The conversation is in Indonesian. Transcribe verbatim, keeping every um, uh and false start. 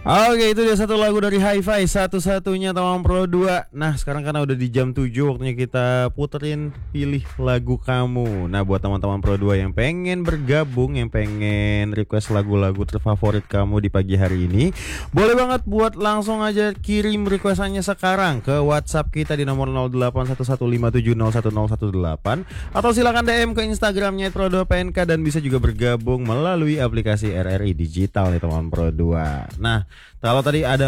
Oke, itu dia satu lagu dari Hi-Fi, satu-satunya Tamam Pro dua. Nah, sekarang karena udah di jam tujuh, waktunya kita puterin Pilih Lagu Kamu. Nah, buat teman-teman Pro dua yang pengen bergabung, yang pengen request lagu-lagu terfavorit kamu di pagi hari ini, boleh banget buat langsung aja kirim requestannya sekarang ke WhatsApp kita di nomor nol delapan satu satu lima tujuh nol satu nol satu delapan, atau silakan D M ke Instagramnya Pro dua P N K, dan bisa juga bergabung melalui aplikasi R R I Digital nih teman Pro dua. Nah, kalau tadi ada